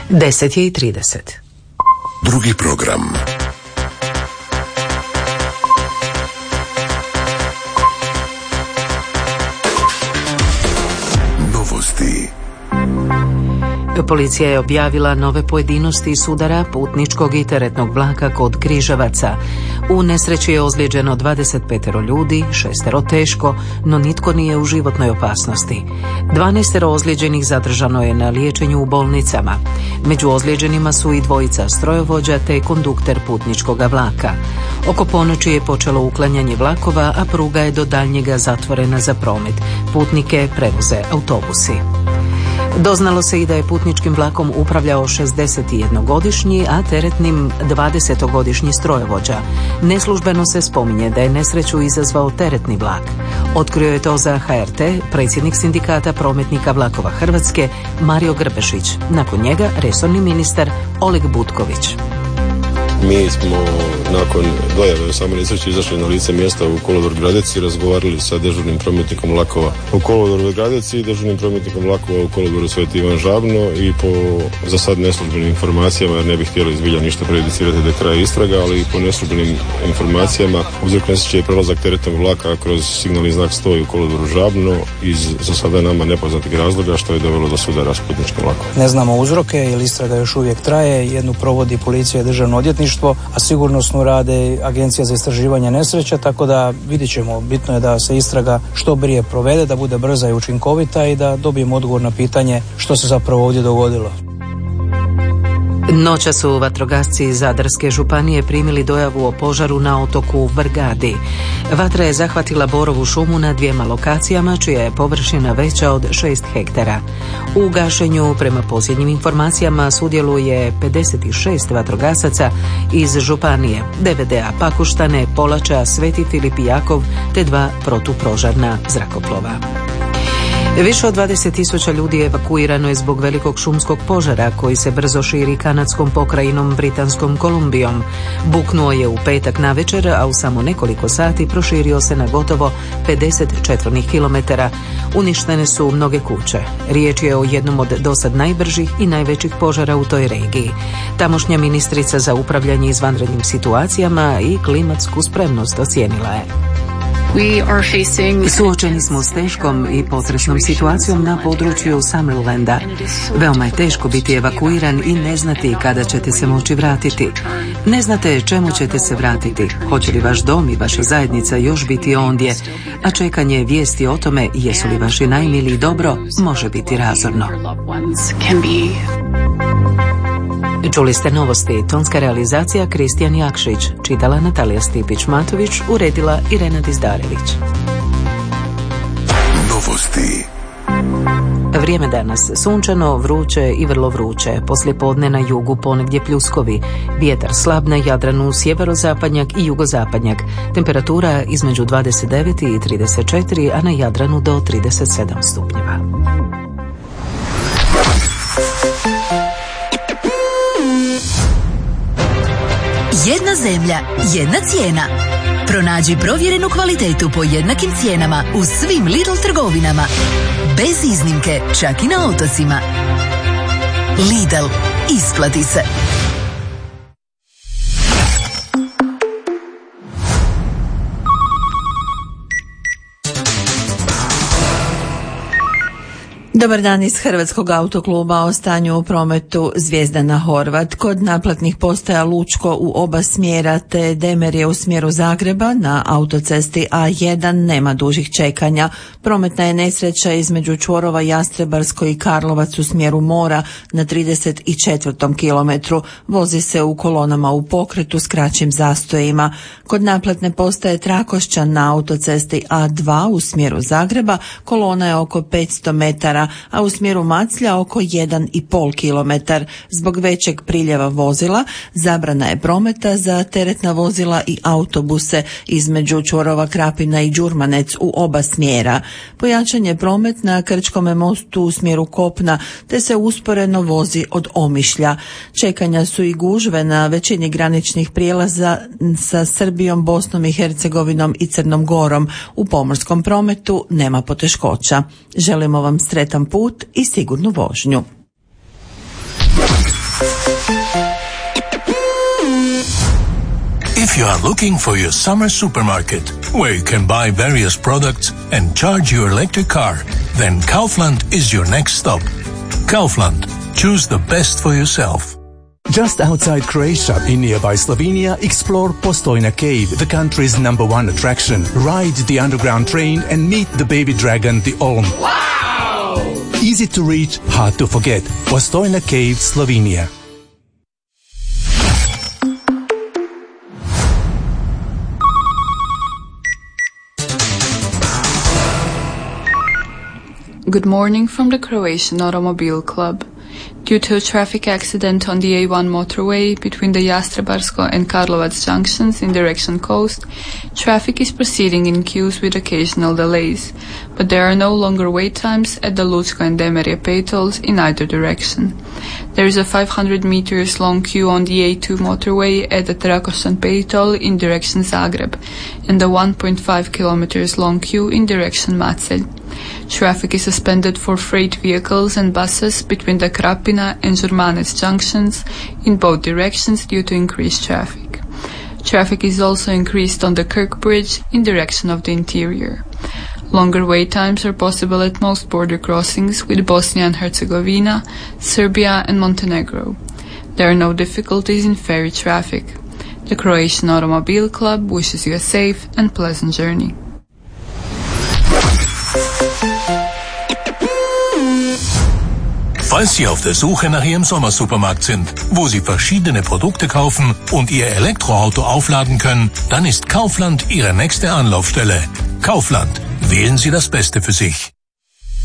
10:30. Drugi program. Novosti. Policija je objavila nove pojedinosti iz udara putničkog i teretnog vlaka kod Križevaca. U nesreći je ozlijeđeno 25 ljudi, 6 teško, no nitko nije u životnoj opasnosti. 12 ozlijeđenih zadržano je na liječenju u bolnicama. Među ozlijeđenima su i dvojica strojovođa te kondukter putničkog vlaka. Oko ponoći je počelo uklanjanje vlakova, a pruga je do daljnjega zatvorena za promet. Putnike prevoze autobusi. Doznalo se i da je putničkim vlakom upravljao 61-godišnji, a teretnim 20-godišnji strojovođa. Neslužbeno se spominje da je nesreću izazvao teretni vlak. Otkrio je to za HRT predsjednik sindikata prometnika vlakova Hrvatske Mario Grbešić. Nakon njega resorni ministar Oleg Butković. Mi smo nakon dojave o samoj nesreći izašli na lice mjesta u kolodvor Gradec i razgovarali sa dežurnim prometnikom vlakova u kolodvoru Gradec i dežurnim prometnikom vlakova u kolodvoru Sveti Ivan Žabno i po za sad neslužbenim informacijama, jer ne bih htjeli zbilja ništa prejudicirati do kraja istraga, ali po neslužbenim informacijama uzrok nesreće je prelazak teretnog vlaka kroz signalni znak 100 u kolodvoru Žabno iz za sada nama nepoznatih razloga, što je dovelo do sudara s putničkim vlakom. Ne znamo uzroke jer istraga još uvijek traje, jednu provodi policija i državno odvjetništvo, a sigurnosno rade Agencija za istraživanje nesreća, tako da vidjet ćemo. Bitno je da se istraga što prije provede, da bude brza i učinkovita i da dobijemo odgovor na pitanje što se zapravo ovdje dogodilo. Noća su vatrogasci iz Zadarske županije primili dojavu o požaru na otoku Vrgadi. Vatra je zahvatila borovu šumu na 2 lokacijama, čija je površina veća od 6 hektara. U gašenju, prema posljednjim informacijama, sudjeluje 56 vatrogasaca iz županije, DVD-a Pakuštane, Polača, Sveti Filip i Jakov, te 2 protupožarna zrakoplova. Više od 20.000 ljudi evakuirano je zbog velikog šumskog požara koji se brzo širi kanadskom pokrajinom Britanskom Kolumbijom. Buknuo je u petak navečer, a u samo nekoliko sati proširio se na gotovo 50 četvornih kilometara. Uništene su mnoge kuće. Riječ je o jednom od dosad najbržih i najvećih požara u toj regiji. Tamošnja ministrica za upravljanje izvanrednim situacijama i klimatsku spremnost ocijenila je: Suočeni smo s teškom i potresnom situacijom na području Summerlanda. Veoma je teško biti evakuiran i ne znati kada ćete se moći vratiti. Ne znate čemu ćete se vratiti, hoće li vaš dom i vaša zajednica još biti ondje, a čekanje vijesti o tome jesu li vaši najmiliji dobro može biti razorno. Čuli ste novosti, tonska realizacija Kristijan Jakšić, čitala Natalija Stipić-Matović, uredila Irena Dizdarević. Novosti. Vrijeme danas sunčano, vruće i vrlo vruće. Poslijepodne na jugu ponegdje pljuskovi. Vjetar slab na Jadranu, sjeverozapadnjak i jugozapadnjak. Temperatura između 29 i 34, a na Jadranu do 37 stupnjeva. Jedna zemlja, jedna cijena. Pronađi provjerenu kvalitetu po jednakim cijenama u svim Lidl trgovinama. Bez iznimke, čak i na otocima. Lidl, isplati se. Dobar dan iz Hrvatskog autokluba. O stanju u prometu Zvijezdana Horvat. Kod naplatnih postaja Lučko u oba smjera te Demerje u smjeru Zagreba na autocesti A1 nema dužih čekanja. Prometna je nesreća između čvorova Jastrebarsko i Karlovac u smjeru mora na 34. kilometru. Vozi se u kolonama u pokretu s kraćim zastojima. Kod naplatne postaje Trakošćan na autocesti A2 u smjeru Zagreba kolona je oko 500 metara, a u smjeru Maclja oko 1,5 km. Zbog većeg priljeva vozila zabrana je prometa za teretna vozila i autobuse između čvorova Krapina i Đurmanec u oba smjera. Pojačan je promet na Krčkome mostu u smjeru kopna, te se usporeno vozi od Omišlja. Čekanja su i gužve na većini graničnih prijelaza sa Srbijom, Bosnom i Hercegovinom i Crnom Gorom. U pomorskom prometu nema poteškoća. Želimo vam sretan put i sigurnu vožnju. If you are looking for your summer supermarket, where you can buy various products and charge your electric car, then Kaufland is your next stop. Kaufland. Choose the best for yourself. Just outside Croatia, in nearby Slovenia, explore Postojna Cave, the country's #1 attraction. Ride the underground train and meet the baby dragon, the Olm. Wow! Easy to reach, hard to forget. Postojna Cave, Slovenia. Good morning from the Croatian Automobile Club. Due to a traffic accident on the A1 motorway between the Jastrebarsko and Karlovac junctions in direction coast, traffic is proceeding in queues with occasional delays, but there are no longer wait times at the Lucko and Demerje Paytolls in either direction. There is a 500 meters long queue on the A2 motorway at the Trakošan Paytoll in direction Zagreb, and a 1.5 kilometers long queue in direction Macelj. Traffic is suspended for freight vehicles and buses between the Krapina and Žurmanec junctions in both directions due to increased traffic. Traffic is also increased on the Kirk Bridge in direction of the interior. Longer wait times are possible at most border crossings with Bosnia and Herzegovina, Serbia and Montenegro. There are no difficulties in ferry traffic. The Croatian Automobile Club wishes you a safe and pleasant journey. Falls Sie auf der Suche nach Ihrem Sommersupermarkt sind, wo Sie verschiedene Produkte kaufen und Ihr Elektroauto aufladen können, dann ist Kaufland Ihre nächste Anlaufstelle. Kaufland. Wählen Sie das Beste für sich.